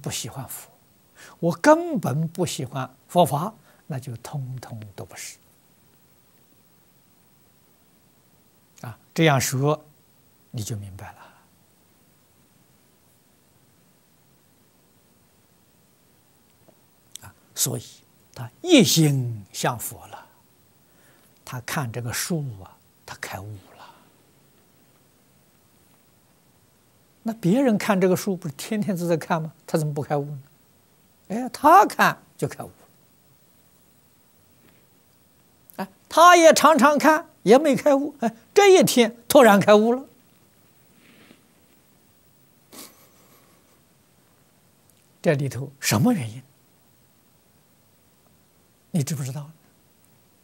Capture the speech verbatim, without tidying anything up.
不喜欢佛，我根本不喜欢佛法，那就通通都不是。啊，这样说你就明白了。啊，所以他一心向佛了，他看这个书啊，他开悟了。那别人看这个书不是天天都在看吗？他怎么不开悟呢？哎，他看就开悟了。哎，他也常常看，也没开悟。哎，这一天突然开悟了。这里头什么原因？你知不知道？